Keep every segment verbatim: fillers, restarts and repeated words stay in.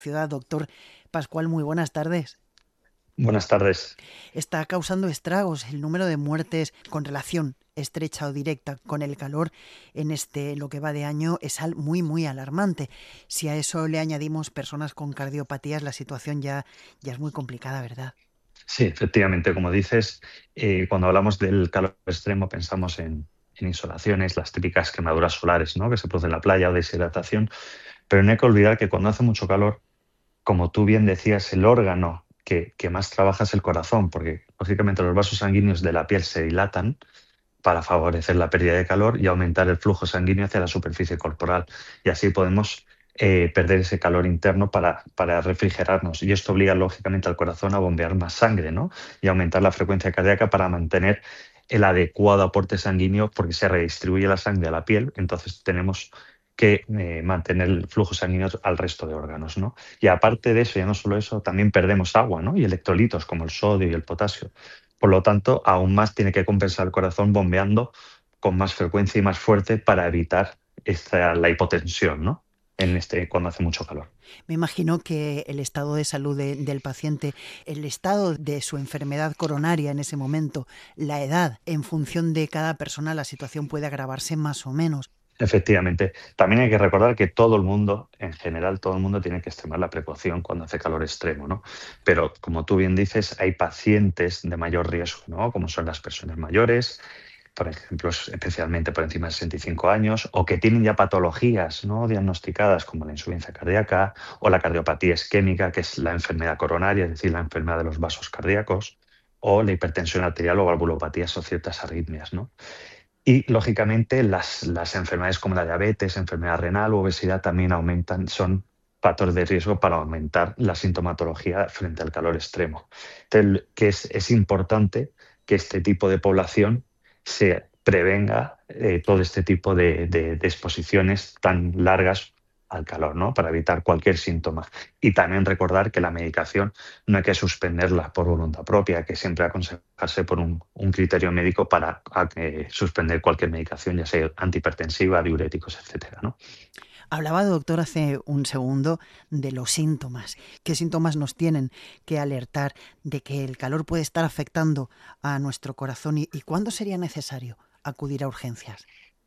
Ciudad. Doctor Pascual, muy buenas tardes. Buenas tardes. Está causando estragos el número de muertes con relación estrecha o directa con el calor en este lo que va de año es al, muy muy alarmante. Si a eso le añadimos personas con cardiopatías, la situación ya, ya es muy complicada, ¿verdad? Sí, efectivamente, como dices, eh, cuando hablamos del calor extremo pensamos en, en insolaciones, las típicas quemaduras solares, ¿no?, que se producen en la playa o deshidratación, pero no hay que olvidar que cuando hace mucho calor, como tú bien decías, el órgano que, que más trabaja es el corazón, porque lógicamente los vasos sanguíneos de la piel se dilatan para favorecer la pérdida de calor y aumentar el flujo sanguíneo hacia la superficie corporal. Y así podemos eh, perder ese calor interno para, para refrigerarnos. Y esto obliga lógicamente al corazón a bombear más sangre, ¿no?, y aumentar la frecuencia cardíaca para mantener el adecuado aporte sanguíneo, porque se redistribuye la sangre a la piel, entonces tenemos que eh, mantener el flujo sanguíneo al resto de órganos, ¿no? Y aparte de eso, ya no solo eso, también perdemos agua, ¿no?, y electrolitos como el sodio y el potasio. Por lo tanto, aún más tiene que compensar el corazón bombeando con más frecuencia y más fuerte para evitar esta, la hipotensión, ¿no?, en este, cuando hace mucho calor. Me imagino que el estado de salud de, del paciente, el estado de su enfermedad coronaria en ese momento, la edad, en función de cada persona, la situación puede agravarse más o menos. Efectivamente. También hay que recordar que todo el mundo, en general, todo el mundo tiene que extremar la precaución cuando hace calor extremo, ¿no? Pero, como tú bien dices, hay pacientes de mayor riesgo, ¿no?, como son las personas mayores, por ejemplo, especialmente por encima de sesenta y cinco años, o que tienen ya patologías no diagnosticadas como la insuficiencia cardíaca o la cardiopatía isquémica, que es la enfermedad coronaria, es decir, la enfermedad de los vasos cardíacos, o la hipertensión arterial o valvulopatías o ciertas arritmias, ¿no? Y, lógicamente, las, las enfermedades como la diabetes, enfermedad renal o obesidad también aumentan, son factores de riesgo para aumentar la sintomatología frente al calor extremo. Entonces, que es, es importante que este tipo de población se prevenga eh, todo este tipo de, de, de exposiciones tan largas al calor, ¿no?, para evitar cualquier síntoma. Y también recordar que la medicación no hay que suspenderla por voluntad propia, que siempre aconsejarse por un, un criterio médico para eh, suspender cualquier medicación, ya sea antihipertensiva, diuréticos, etcétera, ¿no? Hablaba, doctor, hace un segundo de los síntomas. ¿Qué síntomas nos tienen que alertar de que el calor puede estar afectando a nuestro corazón y, y cuándo sería necesario acudir a urgencias?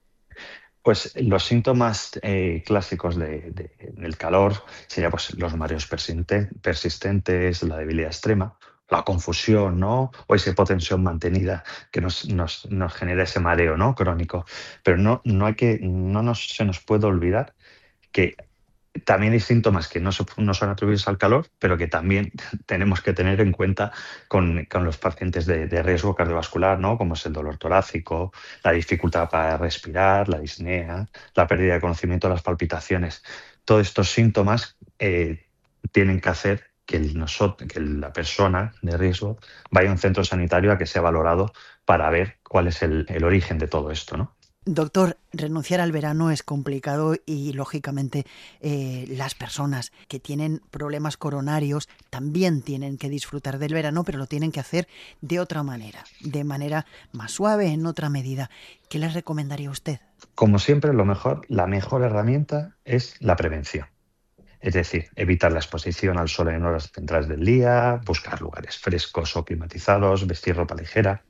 Pues los síntomas eh, clásicos de, de- del calor serían, pues, los mareos persiste- persistentes, la debilidad extrema, la confusión, ¿no?, o esa hipotensión mantenida que nos, nos, nos genera ese mareo, ¿no?, crónico. Pero no, no, hay que, no nos, se nos puede olvidar que también hay síntomas que no, so- no son atribuidos al calor, pero que también tenemos que tener en cuenta con, con los pacientes de, de riesgo cardiovascular, ¿no?, como es el dolor torácico, la dificultad para respirar, la disnea, la pérdida de conocimiento, las palpitaciones. Todos estos síntomas eh, tienen que hacer que, el nosot- que la persona de riesgo vaya a un centro sanitario a que sea valorado para ver cuál es el, el origen de todo esto, ¿no? Doctor, renunciar al verano es complicado y, lógicamente, eh, las personas que tienen problemas coronarios también tienen que disfrutar del verano, pero lo tienen que hacer de otra manera, de manera más suave, en otra medida. ¿Qué les recomendaría usted? Como siempre, lo mejor, la mejor herramienta es la prevención. Es decir, evitar la exposición al sol en horas centrales del día, buscar lugares frescos o climatizados, vestir ropa ligera.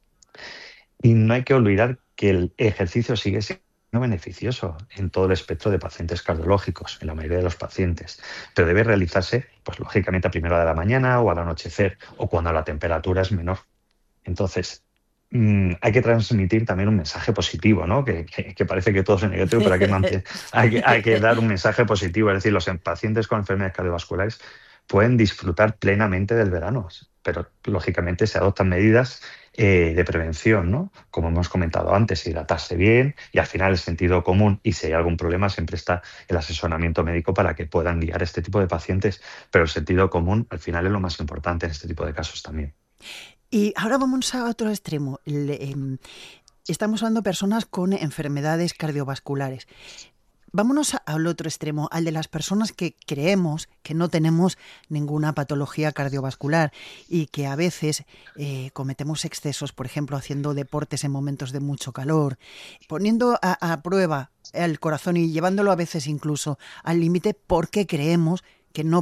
Y no hay que olvidar que el ejercicio sigue siendo beneficioso en todo el espectro de pacientes cardiológicos, en la mayoría de los pacientes, pero debe realizarse, pues, lógicamente, a primera hora de la mañana o al anochecer o cuando la temperatura es menor. Entonces, mm, hay que transmitir también un mensaje positivo, ¿no? Que, que- que parece que todo es negativo, pero hay que, mantener, hay, que, hay que dar un mensaje positivo. Es decir, los en- pacientes con enfermedades cardiovasculares pueden disfrutar plenamente del verano, pero lógicamente se adoptan medidas eh, de prevención, ¿no? Como hemos comentado antes, hidratarse bien y, al final, el sentido común. Y si hay algún problema, siempre está el asesoramiento médico para que puedan guiar a este tipo de pacientes. Pero el sentido común, al final, es lo más importante en este tipo de casos también. Y ahora vamos a otro extremo. Le, eh, estamos hablando de personas con enfermedades cardiovasculares. Vámonos a- al otro extremo, al de las personas que creemos que no tenemos ninguna patología cardiovascular y que a veces eh, cometemos excesos, por ejemplo, haciendo deportes en momentos de mucho calor, poniendo a, a prueba el corazón y llevándolo a veces incluso al límite porque creemos que no